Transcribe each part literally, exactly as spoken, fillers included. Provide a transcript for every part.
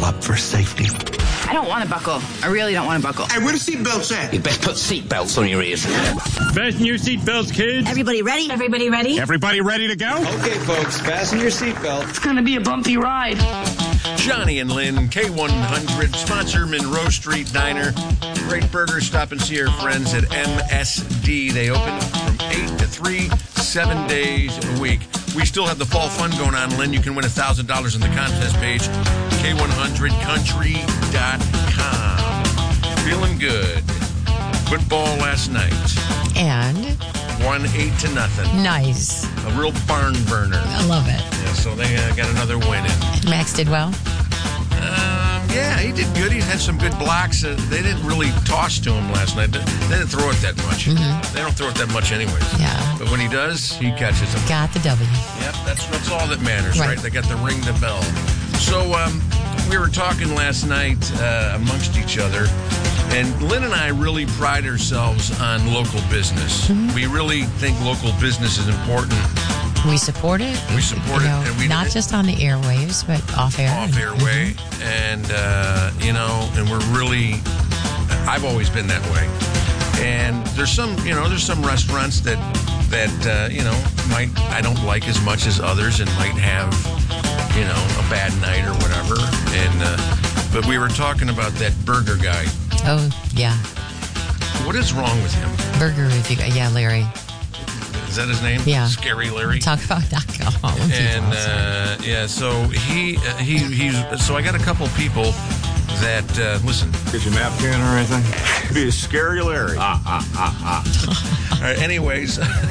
up for safety? I don't want to buckle. I really don't want to buckle. Hey, where the seatbelts at? You best put seatbelts on your ears. Fasten your seatbelts, kids. Everybody ready? Everybody ready? Everybody ready to go? Okay, folks, fasten your seatbelt. It's going to be a bumpy ride. Johnny and Lynn, K one hundred, sponsor Monroe Street Diner. Great burger. Stop and see our friends at M S D. They open from eight to three, seven days a week. We still have the fall fun going on, Lynn. You can win one thousand dollars on the contest page, K one hundred country dot com. Feeling good. Football last night. And? Won eight to nothing. Nice. A real barn burner. I love it. Yeah, so they uh, got another win in. Max did well? Um, yeah, he did good. He had some good blocks. Uh, they didn't really toss to him last night. They didn't throw it that much. Mm-hmm. They don't throw it that much anyways. Yeah. But when he does, he catches them. Got the W. Yep, that's that's all that matters, right? Right. They got the ring the bell. So um, we were talking last night uh, amongst each other, and Lynn and I really pride ourselves on local business. Mm-hmm. We really think local business is important. We support it. We support you it, know, and we not just on the airwaves, but off air. off airway, Mm-hmm. and uh, you know, and we're really. I've always been that way, and there's some, you know, there's some restaurants that that uh, you know might I don't like as much as others, and might have, you know, a bad night or whatever. And uh, but we were talking about that burger guy. Oh, yeah. What is wrong with him? Burger, if you, yeah, Larry. Is that his name? Yeah. Scary Larry. Talk about alcohol. And uh, yeah, so he uh, he he's so I got a couple people that uh, listen. Get your napkin or anything? Be a Scary Larry. Ah ah ah ah. All right. Anyways,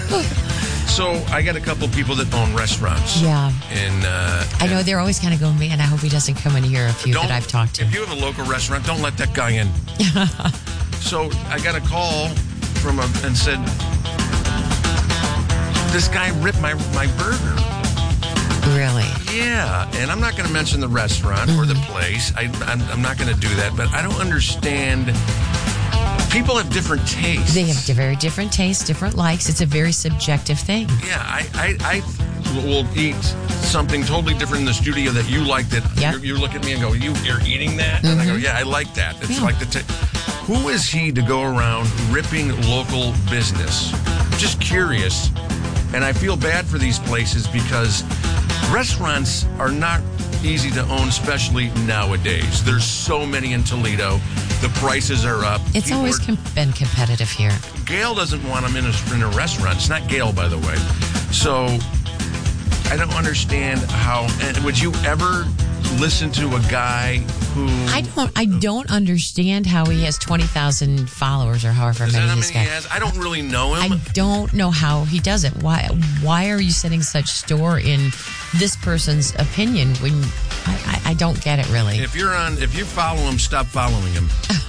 so I got a couple people that own restaurants. Yeah. And uh, I know they're always kind of going, man, I hope he doesn't come in here a few don't- that I've talked to. If you have a local restaurant, don't let that guy in. So I got a call from a and said, this guy ripped my my burger. Really? Yeah, and I'm not going to mention the restaurant Mm-hmm. or the place. I, I'm, I'm not going to do that, but I don't understand. People have different tastes. They have very different tastes, different likes. It's a very subjective thing. Yeah, I, I, I will eat something totally different in the studio that you like. That Yep. you you look at me and go, "You, you're eating that?" And I go, "Yeah, I like that." It's Yeah. like the. T- Who is he to go around ripping local business? Just curious, and I feel bad for these places because restaurants are not easy to own, especially nowadays. There's so many in Toledo. The prices are up. It's People always are- com- been competitive here. Gail doesn't want them in a, in a restaurant. It's not Gail, by the way. So I don't understand how. And would you ever listen to a guy who? I don't. I don't understand how he has twenty thousand followers or however Is that many how he's many he got. has? I don't really know him. I don't know how he does it. Why? Why are you setting such store in this person's opinion when I, I, I don't get it really? If you're on, if you follow him, stop following him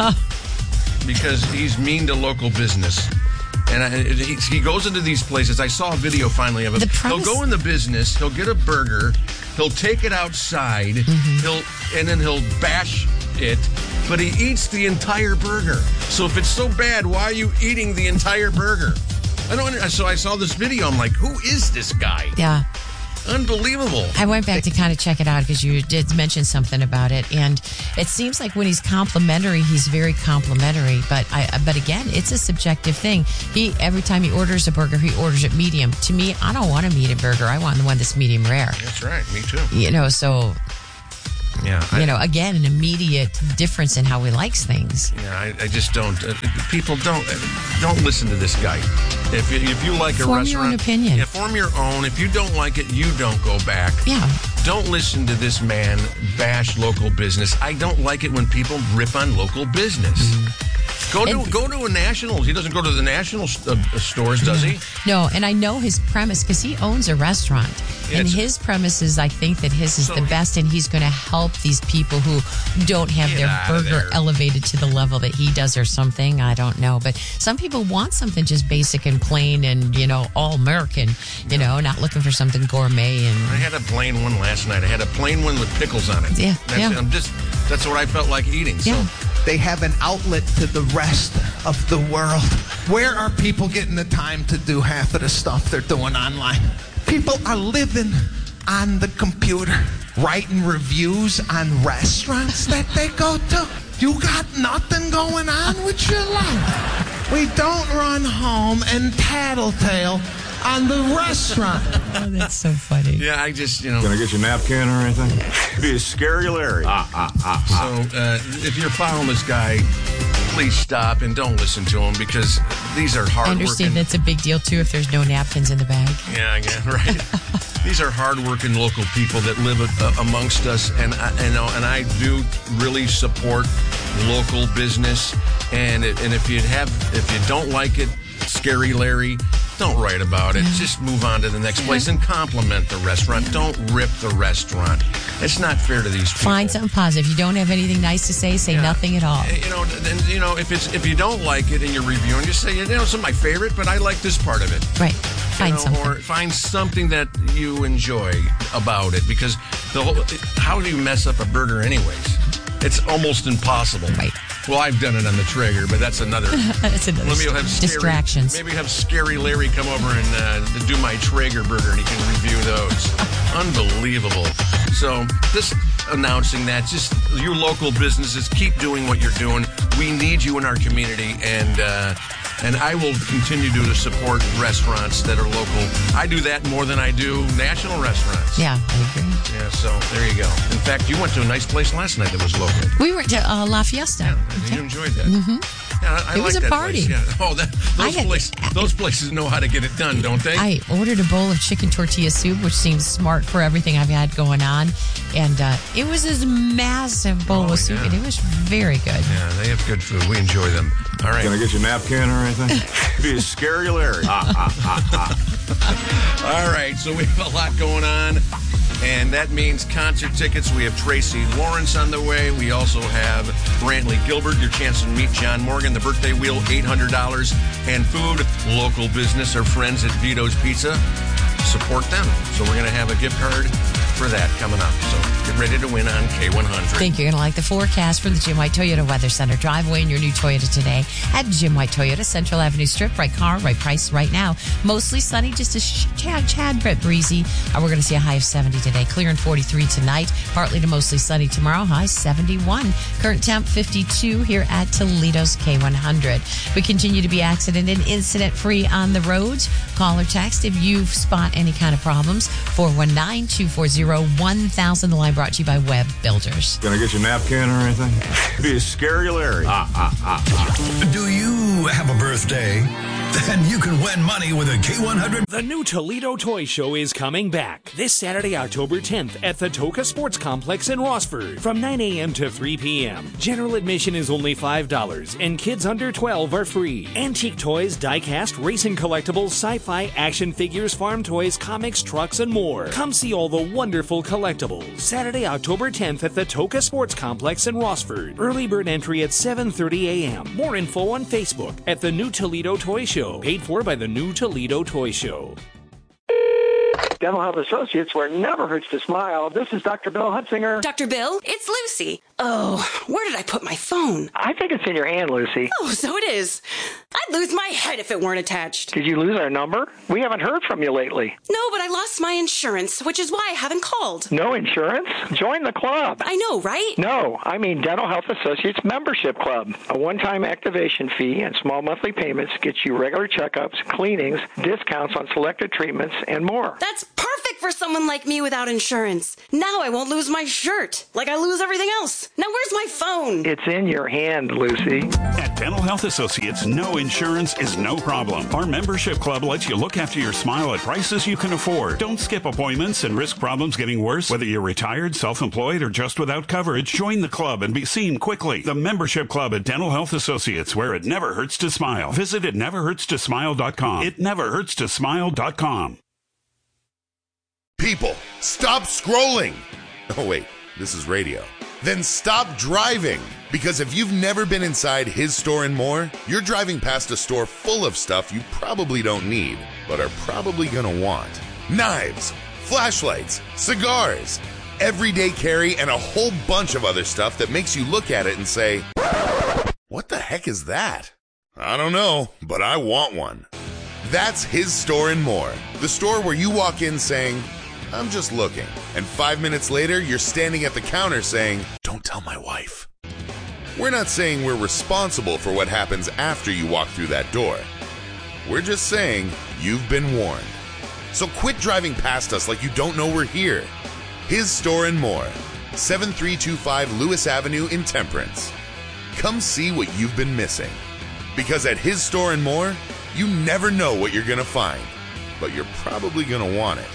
because he's mean to local business. And I, he, he goes into these places. I saw a video finally of him. The premise- He'll go in the business. He'll get a burger. He'll take it outside. Mm-hmm. He'll and then he'll bash it. But he eats the entire burger. So if it's so bad, why are you eating the entire burger? I don't. under- So I saw this video. I'm like, who is this guy? Yeah. Unbelievable. I went back to kind of check it out because you did mention something about it, and it seems like when he's complimentary, he's very complimentary. But I, but again, it's a subjective thing. He every time he orders a burger, he orders it medium. To me, I don't want a medium burger. I want the one that's medium rare. That's right. Me too. You know, so Yeah. I, you know, again, an immediate difference in how he likes things. Yeah, I, I just don't. Uh, people don't uh, don't listen to this guy. If you, if you like a Form restaurant, your own opinion. Yeah, form your own. If you don't like it, you don't go back. Yeah. Don't listen to this man bash local business. I don't like it when people rip on local business. Mm-hmm. Go to And- go to a national. He doesn't go to the national uh, stores, does he? No, and I know his premise because he owns a restaurant. Yeah, and it's- his premise is, I think that his is So the he- best, and he's going to help these people who don't have Get their out of burger there. elevated to the level that he does or something. I don't know. But some people want something just basic and plain and, you know, all American, you know, not looking for something gourmet. And I had a plain one last night. I had a plain one with pickles on it. Yeah, That's, yeah. I'm just. That's what I felt like eating. So. Yeah. They have an outlet to the rest of the world. Where are people getting the time to do half of the stuff they're doing online? People are living on the computer. writing reviews on restaurants that they go to? You got nothing going on with your life. We don't run home and tattletale on the restaurant. Oh, that's so funny. Yeah, I just, you know. Can I get your napkin or anything? Be a scary Larry. Ah, ah, ah, ah. So, uh, if you're following this guy, please stop and don't listen to him because these are hard. I understand working. that's a big deal, too, if there's no napkins in the bag. Yeah, yeah, right. These are hard-working local people that live uh, amongst us, and I, you know, and I do really support local business. And it, and if you have, if you don't like it, Scary Larry, don't write about it. Yeah. Just move on to the next place and compliment the restaurant. Don't rip the restaurant. It's not fair to these people. Find something positive. You don't have anything nice to say, say Yeah. nothing at all. You know, and you know, if it's if you don't like it and you're reviewing, just say, you know, it's not my favorite, but I like this part of it. Right. Find You know, something. or find something that you enjoy about it, because the whole, how do you mess up a burger anyways? It's almost impossible. Right. Well, I've done it on the Traeger, but that's another. That's another Let me have scary, distractions. Maybe have Scary Larry come over and uh, do my Traeger burger, and he can review those. Unbelievable. So, just announcing that, just your local businesses, keep doing what you're doing. We need you in our community, and uh, and I will continue to support restaurants that are local. I do that more than I do national restaurants. Yeah, I agree. Yeah, so there you go. In fact, you went to a nice place last night that was local. We went to uh, La Fiesta. Yeah, you enjoyed that. Mm-hmm. Yeah, I, I It was like a that party. Place. Yeah. Oh, that, those, had- places, those places know how to get it done, don't they? I ordered a bowl of chicken tortilla soup, which seems smart for everything I've had going on. And uh, it was this massive bowl Oh, of soup, yeah. and it was very good. Yeah, they have good food. We enjoy them. All right. Can I get your napkin or anything? Be a scary Larry. Ah, ah, ah, ah. All right, so we have a lot going on, and that means concert tickets. We have Tracy Lawrence on the way. We also have Brantley Gilbert, your chance to meet John Morgan, the birthday wheel, eight hundred dollars, and food. Local business, our friends at Vito's Pizza. Support them. So we're going to have a gift card for that coming up. So get ready to win on K one hundred. I think you're going to like the forecast for the Jim White Toyota Weather Center. Drive away in your new Toyota today at Jim White Toyota, Central Avenue Strip. Right car, right price right now. Mostly sunny, just a sh- tad, tad bit breezy. Uh, we're going to see a high of seventy today. Clear and forty-three tonight. Partly to mostly sunny tomorrow. High seventy-one. Current temp fifty-two here at Toledo's K one hundred. We continue to be accident and incident free on the roads. Call or text if you spot any kind of problems. four one nine, two four zero, one thousand. The line brought to you by Web Builders. Can I get your napkin or anything? Be a scary Larry. Ah, ah, ah, ah. Do you have a birthday? Then you can win money with a K one hundred. The new Toledo Toy Show is coming back this Saturday, October tenth at the Toca Sports Complex in Rossford from nine a.m. to three p.m. General admission is only five dollars and kids under twelve are free. Antique toys, die-cast, racing collectibles, sci-fi, action figures, farm toys, comics, trucks, and more. Come see all the wonderful collectibles. Saturday, October tenth at the Toca Sports Complex in Rossford. Early bird entry at seven thirty a.m. More info on Facebook at the New Toledo Toy Show. Paid for by the New Toledo Toy Show. Dental Health Associates, where it never hurts to smile. This is Doctor Bill Hutzinger. Doctor Bill, it's Lucy. Oh, where did I put my phone? I think it's in your hand, Lucy. Oh, so it is. I'd lose my head if it weren't attached. Did you lose our number? We haven't heard from you lately. No, but I lost my insurance, which is why I haven't called. No insurance? Join the club. I know, right? No, I mean Dental Health Associates Membership Club. A one-time activation fee and small monthly payments get you regular checkups, cleanings, discounts on selected treatments, and more. That's perfect for someone like me without insurance. Now I won't lose my shirt, like I lose everything else. Now where's my phone? It's in your hand, Lucy. At Dental Health Associates, no insurance is no problem. Our membership club lets you look after your smile at prices you can afford. Don't skip appointments and risk problems getting worse. Whether you're retired, self-employed, or just without coverage, join the club and be seen quickly. The membership club at Dental Health Associates, where it never hurts to smile. Visit it never hurts to smile dot com. it never hurts to smile dot com. People, stop scrolling. Oh, wait, this is radio. Then stop driving. Because if you've never been inside His Store and More, you're driving past a store full of stuff you probably don't need, but are probably gonna want. Knives, flashlights, cigars, everyday carry, and a whole bunch of other stuff that makes you look at it and say, what the heck is that? I don't know, but I want one. That's His Store and More, the store where you walk in saying, I'm just looking. And five minutes later, you're standing at the counter saying, don't tell my wife. We're not saying we're responsible for what happens after you walk through that door. We're just saying you've been warned. So quit driving past us like you don't know we're here. His Store and More, seven three two five Lewis Avenue in Temperance. Come see what you've been missing. Because at His Store and More, you never know what you're going to find, but you're probably going to want it.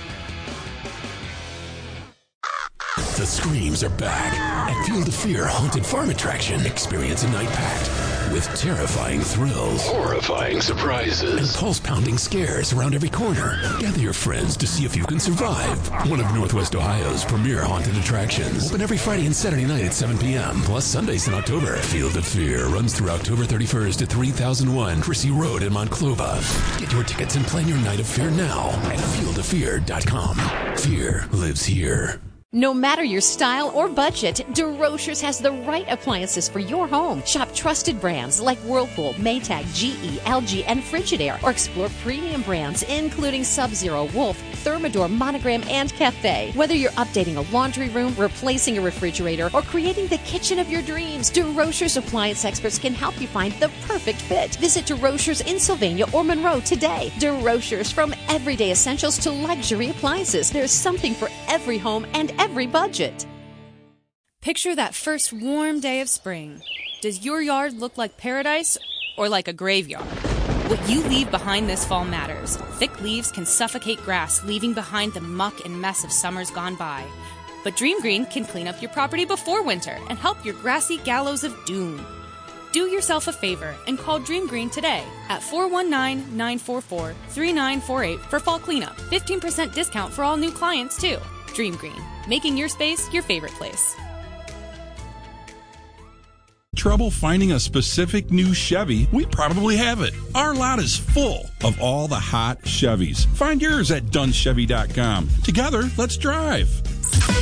The Screams are back at Field of Fear Haunted Farm Attraction. Experience a night packed with terrifying thrills, horrifying surprises, and pulse-pounding scares around every corner. Gather your friends to see if you can survive. One of Northwest Ohio's premier haunted attractions. Open every Friday and Saturday night at seven p.m. plus Sundays in October. Field of Fear runs through October thirty-first at three thousand one Chrissy Road in Monclova. Get your tickets and plan your night of fear now at field of fear dot com. Fear lives here. No matter your style or budget, DeRochers has the right appliances for your home. Shop trusted brands like Whirlpool, Maytag, G E, L G, and Frigidaire, or explore premium brands including Sub-Zero, Wolf, Thermador, Monogram, and Cafe. Whether you're updating a laundry room, replacing a refrigerator, or creating the kitchen of your dreams, DeRochers appliance experts can help you find the perfect fit. Visit DeRochers in Sylvania or Monroe today. DeRochers, from everyday essentials to luxury appliances. There's something for every home and every budget. Picture that first warm day of spring. Does your yard look like paradise or like a graveyard? What you leave behind this fall matters. Thick leaves can suffocate grass, leaving behind the muck and mess of summers gone by. But Dream Green can clean up your property before winter and help your grassy gallows of doom. Do yourself a favor and call Dream Green today at four one nine, nine four four, three nine four eight for fall cleanup. fifteen percent discount for all new clients, too. Dream Green, making your space your favorite place. Trouble finding a specific new Chevy? We probably have it. Our lot is full of all the hot Chevys. Find yours at Dunn Chevy dot com. Together, let's drive.